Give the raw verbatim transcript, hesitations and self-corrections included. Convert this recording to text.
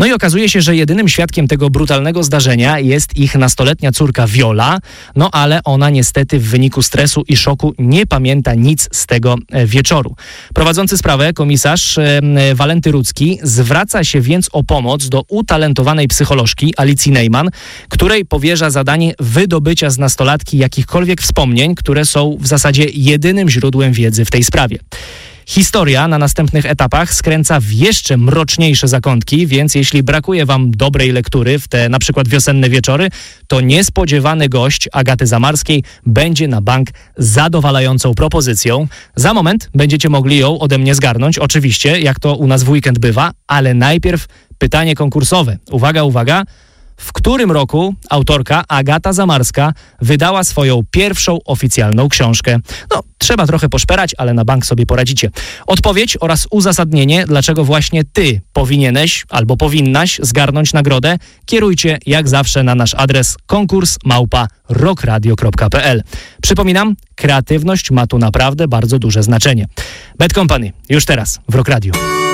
No i okazuje się, że jedynym świadkiem tego brutalnego zdarzenia jest ich nastoletnia córka Viola, no ale ona niestety w wyniku stresu i szoku nie pamięta nic z tego wieczoru. Prowadzący sprawę komisarz Walenty Rudzki zwraca się więc o pomoc do utalentowanej psycholożki Alicji Neyman, której powierza zadanie wydobycia z nastolatki jakichkolwiek wspomnień, które są w zasadzie jedynym źródłem wiedzy w tej sprawie. Historia na następnych etapach skręca w jeszcze mroczniejsze zakątki, więc jeśli brakuje wam dobrej lektury w te na przykład wiosenne wieczory, to niespodziewany gość Agaty Zamarskiej będzie na bank zadowalającą propozycją. Za moment będziecie mogli ją ode mnie zgarnąć, oczywiście, jak to u nas w weekend bywa, ale najpierw pytanie konkursowe. Uwaga, uwaga. W którym roku autorka Agata Zamarska wydała swoją pierwszą oficjalną książkę? No, trzeba trochę poszperać, ale na bank sobie poradzicie. Odpowiedź oraz uzasadnienie, dlaczego właśnie ty powinieneś albo powinnaś zgarnąć nagrodę, kierujcie jak zawsze na nasz adres konkurs małpa rockradio kropka p l. Przypominam, kreatywność ma tu naprawdę bardzo duże znaczenie. Bad Company, już teraz w Rock Radio.